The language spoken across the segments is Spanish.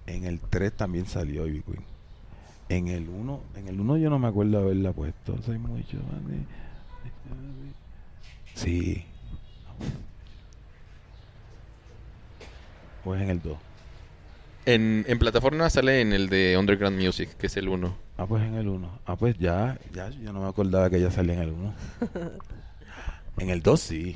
En el 3 también salió Ivy Queen. En el uno yo no me acuerdo de haberla puesto. Soy mucho. Sí. Pues en el 2. En plataforma sale en el de Underground Music, que es el 1. Pues en el 1. Pues ya, yo no me acordaba que ella salía en el 1. En el 2 sí.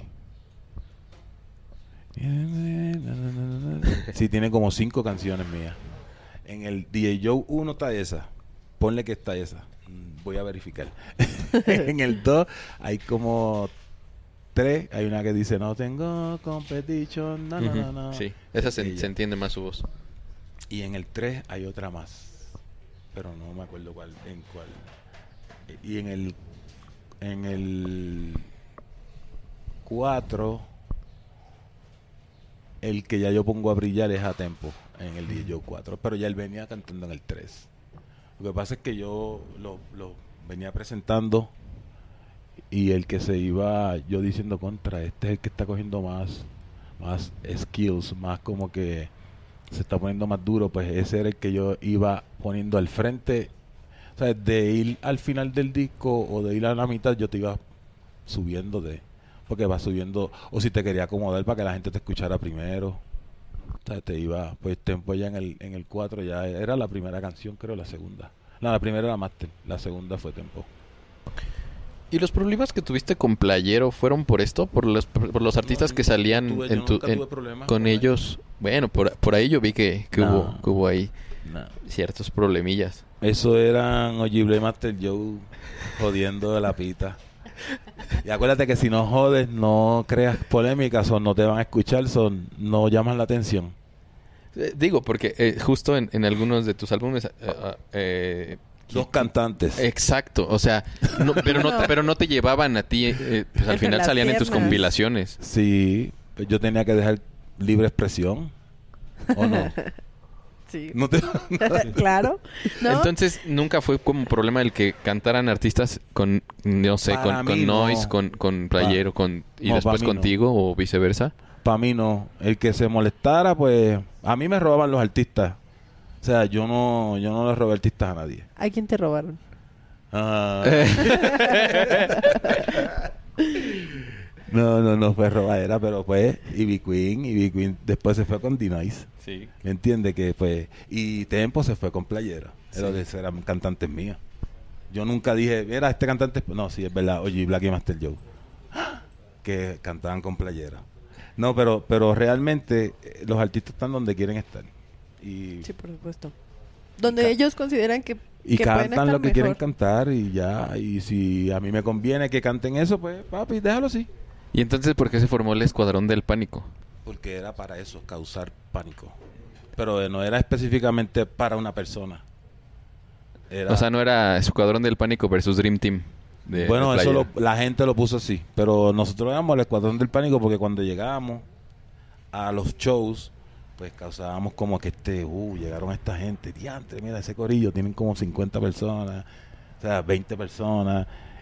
Sí, tiene como 5 canciones mías. En el DJ Joe 1 está esa. Ponle que está esa. Voy a verificar. En el 2 hay como 3. Hay una que dice no tengo competition. No, no, no, no. Sí, esa se entiende más su voz. Y en el 3 hay otra más. Pero no me acuerdo cuál. En cuál. Y en el 4 el que ya yo pongo a brillar es a Tempo en el DJ Joe 4, pero ya él venía cantando en el 3. Lo que pasa es que yo lo venía presentando y el que se iba yo diciendo contra, este es el que está cogiendo más skills, más como que se está poniendo más duro, pues ese era el que yo iba poniendo al frente. O sea, de ir al final del disco o de ir a la mitad, yo te iba subiendo porque va subiendo, o si te quería acomodar para que la gente te escuchara primero. O sea, te iba, pues Tempo ya en el 4 ya era la primera canción, creo, la segunda. No, la primera era Master, la segunda fue Tempo. ¿Y los problemas que tuviste con Playero fueron por esto? ¿Por los artistas que salían con ellos? Bueno, por ahí yo vi que hubo ahí ciertos problemillas. Eso eran Ojible Master Joe jodiendo de la pita. Y acuérdate que si no jodes, no creas polémicas, o no te van a escuchar, no llaman la atención. Digo, porque justo en algunos de tus álbumes... Dos cantantes. Exacto, o sea, pero no te llevaban a ti, pues al final salían en tus compilaciones. Sí, yo tenía que dejar libre expresión, ¿o no? Sí. No Claro. ¿No? Entonces, ¿nunca fue como problema el que cantaran artistas con, no sé, con Noise, con Playero, y después contigo o viceversa? Para mí no. El que se molestara, pues... A mí me robaban los artistas. O sea, yo no le robé artistas a nadie. ¿A quién te robaron? No fue robadera, pero pues Ivy Queen después se fue con D-Nice. Sí. ¿Me entiendes? Que pues, y Tempo se fue con Playera. Sí. Eran cantantes míos. Yo nunca dije, mira, este cantante... No, sí, es verdad. Oye, Black y Master Joe. Que cantaban con Playera. No, pero realmente los artistas están donde quieren estar. Y sí, por supuesto. Donde ellos consideran que cantan lo que quieren cantar y ya. Y si a mí me conviene que canten eso, pues papi, déjalo así. ¿Y entonces por qué se formó el Escuadrón del Pánico? Porque era para eso, causar pánico. Pero no era específicamente para una persona. O sea, no era Escuadrón del Pánico versus Dream Team. Bueno, eso la gente lo puso así. Pero nosotros éramos el Escuadrón del Pánico porque cuando llegábamos a los shows, pues causábamos como que llegaron esta gente, diantre, mira ese corillo, tienen como 50 personas, o sea, 20 personas,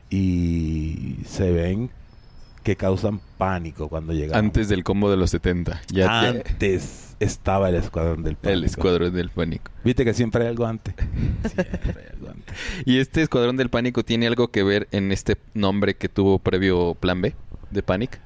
y se ven que causan pánico cuando llegan. Antes del combo de los 70. Antes estaba el Escuadrón del Pánico. El Escuadrón del Pánico. Viste que siempre hay algo antes. Siempre hay algo antes. ¿Y este Escuadrón del Pánico tiene algo que ver en este nombre que tuvo previo Plan B de Panic?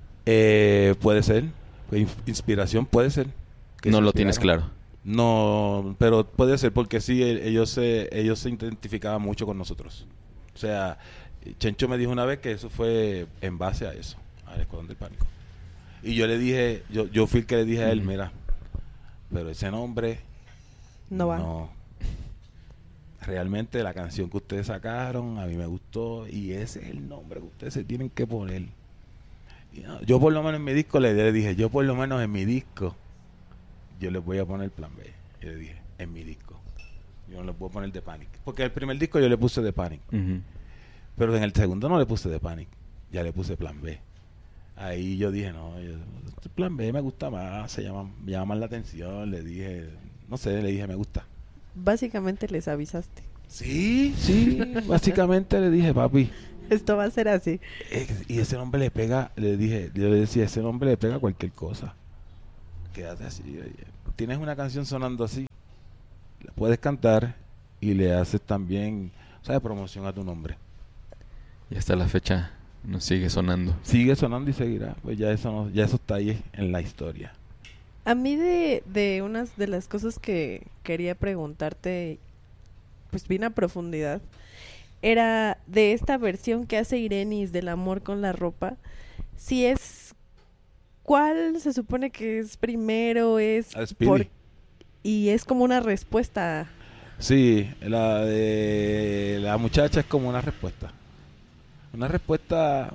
Puede ser. Inspiración puede ser. No lo tienes claro. No, pero puede ser porque sí, ellos se identificaban mucho con nosotros. O sea, Chencho me dijo una vez que eso fue en base a eso, al Escuadrón del Pánico. Y yo le dije, yo fui el que le dije a él, mira, pero ese nombre no va. No. Realmente la canción que ustedes sacaron a mí me gustó y ese es el nombre que ustedes se tienen que poner. Y yo por lo menos en mi disco le dije, yo por lo menos en mi disco yo les voy a poner Plan B. Y le dije, en mi disco. Yo no le puedo poner The Panic. Porque el primer disco yo le puse The Panic. Pero en el segundo no le puse The Panic. Ya le puse Plan B. Ahí yo dije, Plan B me gusta más. Me llama más la atención. Le dije, le dije, me gusta. Básicamente les avisaste. Sí. Básicamente le dije, papi. Esto va a ser así. Y ese nombre le pega, yo le decía, ese nombre le pega a cualquier cosa. Quédate así. Oye. Tienes una canción sonando así. puedes cantar y le haces también, ¿sabes? Promoción a tu nombre. Y hasta la fecha nos sigue sonando. Sigue sonando y seguirá. Pues ya eso está ahí en la historia. A mí de unas de las cosas que quería preguntarte, pues bien a profundidad, era de esta versión que hace Irenis del amor con la ropa. Si es, ¿cuál se supone que es primero? Y es como una respuesta. Sí, la de la muchacha es como una respuesta. Una respuesta,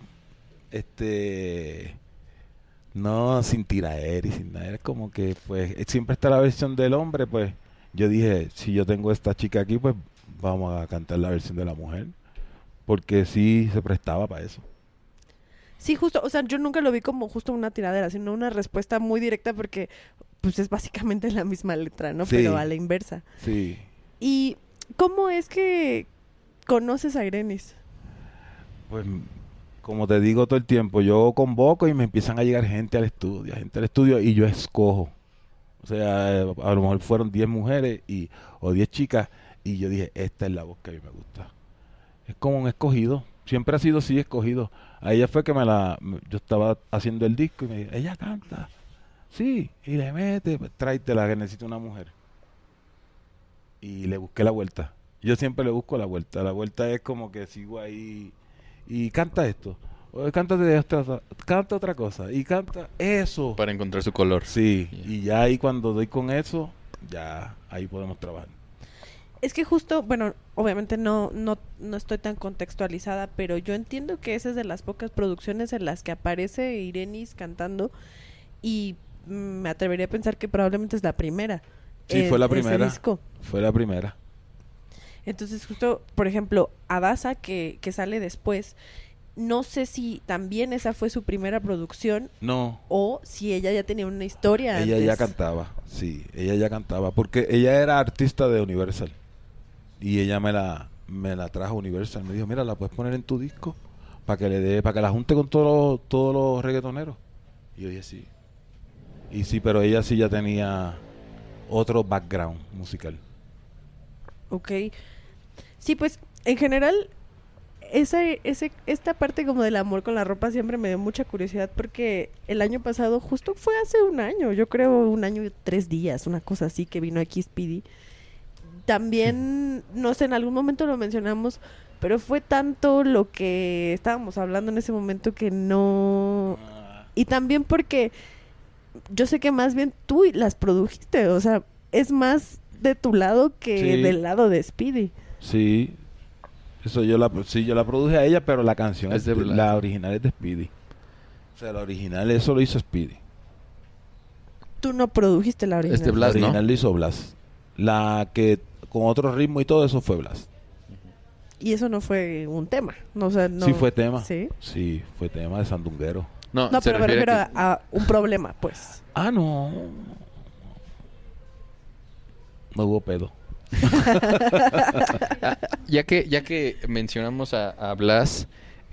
no sin tiraer y sin nada. Es como que, pues, siempre está la versión del hombre, pues. Yo dije, si yo tengo esta chica aquí, pues vamos a cantar la versión de la mujer. Porque sí se prestaba para eso. Sí, justo, o sea, yo nunca lo vi como justo una tiradera, sino una respuesta muy directa porque, pues, es básicamente la misma letra, ¿no? Sí. Pero a la inversa. Sí. ¿Y cómo es que conoces a Irenis? Pues, como te digo todo el tiempo, yo convoco y me empiezan a llegar gente al estudio y yo escojo. O sea, a lo mejor fueron 10 mujeres o 10 chicas y yo dije, esta es la voz que a mí me gusta. Es como un escogido, siempre ha sido así escogido. A ella fue que yo estaba haciendo el disco y me dijo, ella canta, sí, y le mete, pues, tráetela que necesito una mujer. Y le busqué la vuelta. Yo siempre le busco la vuelta. La vuelta es como que sigo ahí y canta esto. O canta otra cosa. Y canta eso. Para encontrar su color. Sí. Yeah. Y ya ahí cuando doy con eso, ya ahí podemos trabajar. Es que justo, bueno, obviamente no estoy tan contextualizada, pero yo entiendo que esa es de las pocas producciones en las que aparece Irenis cantando y me atrevería a pensar que probablemente es la primera. Sí, fue la primera. Ese disco. Fue la primera. Entonces justo, por ejemplo, Adasa que sale después, no sé si también esa fue su primera producción. No. O si ella ya tenía una historia ella antes. Ya cantaba, sí, ella ya cantaba, porque ella era artista de Universal. Y ella me la trajo a Universal. Me dijo, mira, la puedes poner en tu disco para que la junte con todos los reggaetoneros. Y yo dije, sí. Y sí, pero ella sí ya tenía otro background musical. Ok. Sí, pues, en general, esta parte como del amor con la ropa siempre me dio mucha curiosidad porque el año pasado, justo fue hace un año, yo creo 1 año y 3 días, una cosa así, que vino aquí Speedy. También, no sé, en algún momento lo mencionamos, pero fue tanto lo que estábamos hablando en ese momento que no... Y también porque yo sé que más bien tú las produjiste, o sea, es más de tu lado que sí. Del lado de Speedy. Sí, eso yo la produje a ella, pero la canción la original es de Speedy. O sea, la original eso lo hizo Speedy. Tú no produjiste la original. Blas, la original ¿no? lo hizo Blas. La que con otro ritmo y todo eso fue Blas. Y eso no fue un tema, no, o sea, no. Sí fue tema. Sí. Sí, fue tema de Sandunguero. No, pero me refiero a un problema, pues. Ah, no. No hubo pedo. Ya que mencionamos a Blas,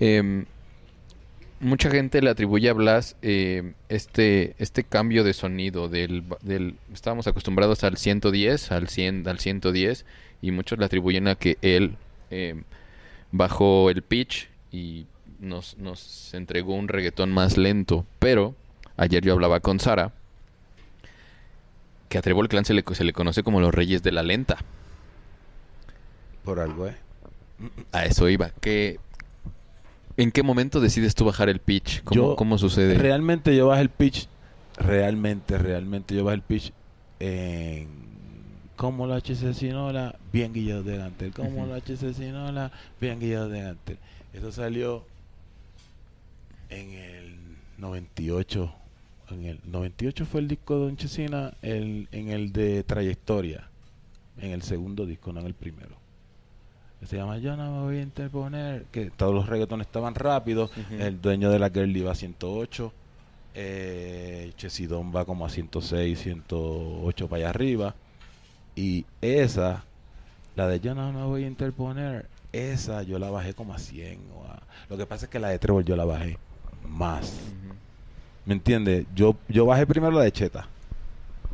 mucha gente le atribuye a Blas este cambio de sonido del estábamos acostumbrados al 110, al 100, al 110 y muchos le atribuyen a que él bajó el pitch y nos entregó un reggaetón más lento, pero ayer yo hablaba con Sara que a Trébol Clan se le conoce como los reyes de la lenta. Por algo, A eso iba. ¿En qué momento decides tú bajar el pitch? ¿Cómo sucede? Realmente yo bajé el pitch. Realmente yo bajé el pitch en... Como la Chesesinola, bien guillado de Gantel. Como la Chesesinola, bien guillado de Gantel. Eso salió en el 98. En el 98 fue el disco de Don Chesina, en el de Trayectoria. En el segundo disco, no en el primero. Se llama Yo no me voy a interponer, que todos los reggaetones estaban rápidos. El dueño de la Girl iba a 108, Chesidón va como a 106, 108 para allá arriba, y esa, la de Yo no me voy a interponer, esa yo la bajé como a 100 lo que pasa es que la de Trébol yo la bajé más. ¿Me entiendes? Yo bajé primero la de Cheta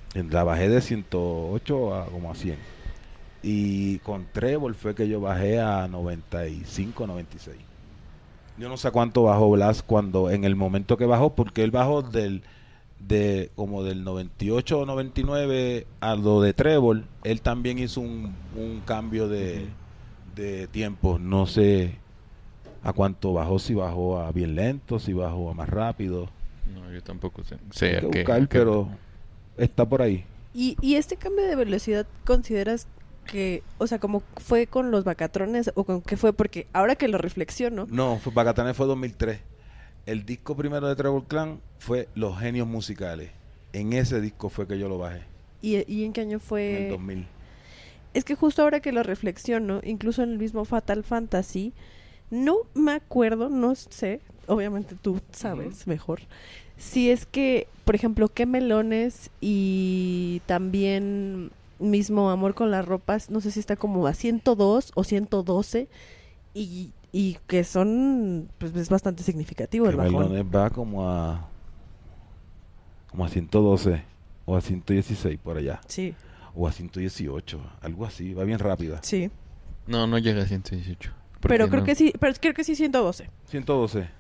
La bajé de 108 a como a 100. Y con Trébol fue que yo bajé a 95, 96. Yo no sé cuánto bajó Blas cuando en el momento que bajó, porque él bajó como del 98 o 99 a lo de Trébol. Él también hizo un cambio de tiempo. No sé a cuánto bajó, si bajó a bien lento, si bajó a más rápido. No, yo tampoco sé. Hay que buscar, pero está por ahí. ¿Y este cambio de velocidad consideras que, o sea, como fue con los Vacatrones o con qué fue? Porque ahora que lo reflexiono... No, Vacatrones fue 2003. El disco primero de Trébol Clan fue Los Genios Musicales. En ese disco fue que yo lo bajé. ¿Y en qué año fue? En el 2000. Es que justo ahora que lo reflexiono, incluso en el mismo Fatal Fantasy, no me acuerdo, no sé, obviamente tú sabes mejor, si es que, por ejemplo, Qué Melones y también mismo Amor con las Ropas, no sé si está como a 102 o 112 y que son, pues es bastante significativo el bajón. Melones va como a 112 o a 116 por allá. Sí. O a 118, algo así, va bien rápida. Sí. No llega a 118. Pero creo que sí, 112. 112.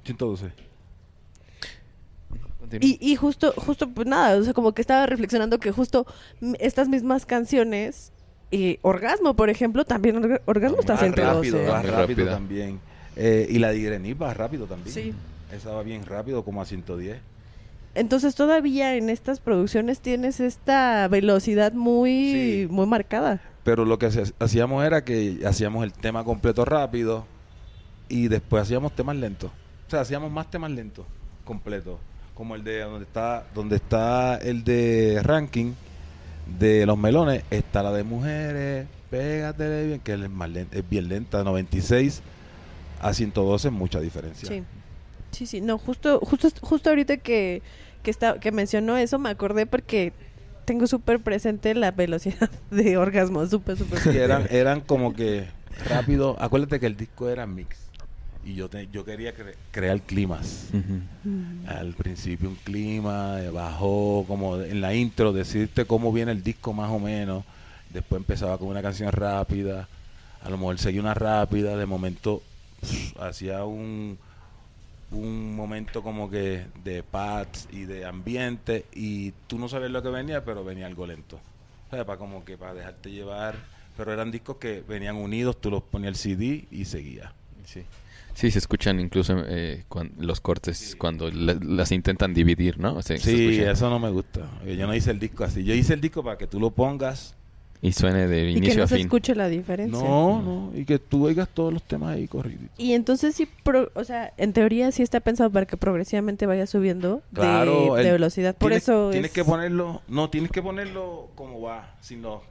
Y justo pues nada, o sea, como que estaba reflexionando que justo estas mismas canciones, Orgasmo, por ejemplo, también Orgasmo está a 112. Va rápido también. Y la de Irenis va rápido también. Sí. Esa va bien rápido, como a 110. Entonces todavía en estas producciones tienes esta velocidad muy marcada. Pero lo que hacíamos era que hacíamos el tema completo rápido y después hacíamos temas lentos. O sea, hacíamos más temas lentos completos. Como el de donde está el de Ranking de Los Melones, está la de Mujeres, Pégate bien, que es bien lenta, 96 a 112 es mucha diferencia. Sí, no, justo ahorita que mencionó eso me acordé porque tengo súper presente la velocidad de Orgasmo, súper sí, eran como que rápido. Acuérdate que el disco era mix y yo quería crear climas. Al principio un clima, bajó como en la intro, decirte cómo viene el disco más o menos. Después empezaba con una canción rápida, a lo mejor seguía una rápida, de momento hacía un momento como que de pads y de ambiente y tú no sabías lo que venía, pero venía algo lento. O sea, para dejarte llevar, pero eran discos que venían unidos, tú los ponías el CD y seguía. Sí, se escuchan incluso los cortes cuando las intentan dividir, ¿no? O sea, eso no me gusta. Yo no hice el disco así. Yo hice el disco para que tú lo pongas y suene de inicio a fin. Y que no se escuche la diferencia. No, y que tú oigas todos los temas ahí corridos. Y entonces sí, o sea, en teoría sí está pensado para que progresivamente vaya subiendo de velocidad. Por eso tienes que ponerlo, tienes que ponerlo como va, sino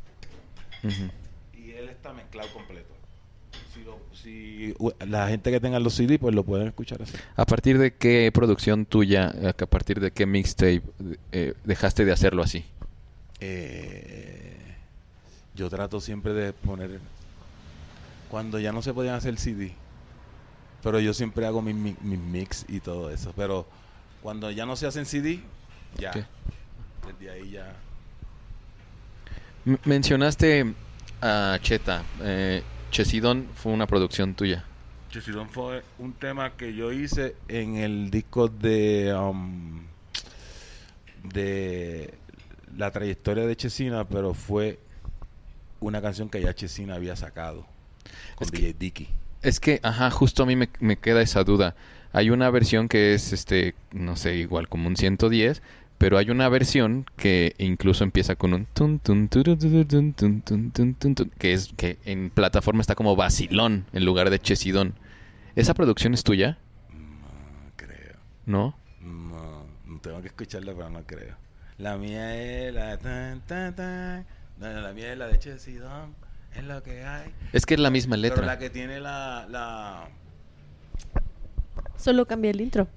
y él está mezclado completo. Si la gente que tenga los CD, pues lo pueden escuchar así. ¿A partir de qué producción tuya, a partir de qué mixtape dejaste de hacerlo así? Yo trato siempre de poner cuando ya no se podían hacer CD, pero yo siempre hago mis mix y todo eso, pero cuando ya no se hacen CD, ya desde ahí ya. Mencionaste a Cheta. Chesidón fue una producción tuya. Chesidón fue un tema que yo hice en el disco de la trayectoria de Chesina, pero fue una canción que ya Chesina había sacado con DJ Dicky. Es que, justo a mí me queda esa duda. Hay una versión que es, no sé, igual como un 110, pero hay una versión que incluso empieza con un tun tun turun, tun, tun, tun, tun, tun, tun, que en plataforma está como vacilón en lugar de Chesidón. ¿Esa producción es tuya? No creo. ¿No? No tengo que escucharla, pero no creo. La mía es la tan tan tan. No, la mía es la de Chesidón. Es lo que hay. Es que es la misma letra. Pero la que tiene la... Solo cambia el intro.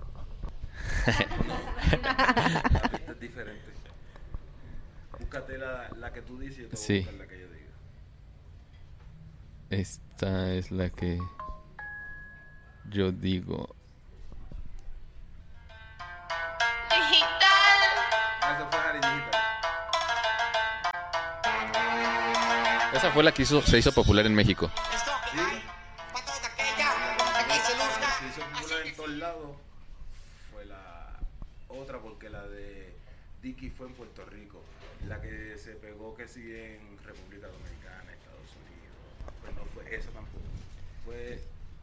La pista es diferente. Búscate la que tú dices y yo te voy a buscar la que yo digo. Esta es la que yo digo. Eso fue Harry Digital. Esa fue la que se hizo popular en México. Sí. Se hizo popular en todos lados. Fue la otra porque la de Dicky fue en Puerto Rico. La que se pegó que sí en República Dominicana, Estados Unidos. Pues no fue esa tampoco. Fue...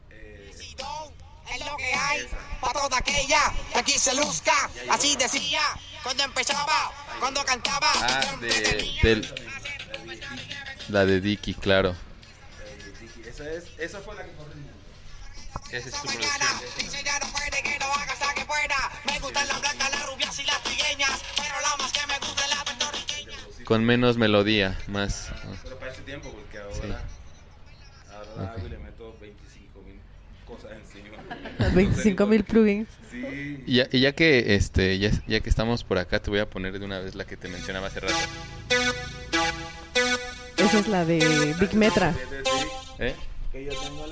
es lo que hay para toda aquella que aquí se luzca. Así decía cuando empezaba, cuando cantaba. La de Dicky, claro. Esa fue la que corrió. Esa es su producción. Me gustan las blancas, las rubias y las trigueñas, pero la más que me gusta es la puertorriqueña. Con menos melodía, más. Pero para ese tiempo, porque ahora hago y le meto 25,000 cosas encima. 25,000 plugins. Sí. Y ya que ya que estamos por acá, te voy a poner de una vez la que te mencionaba hace rato. Esa es la de Big Metra. ¿Eh? Que yo tengo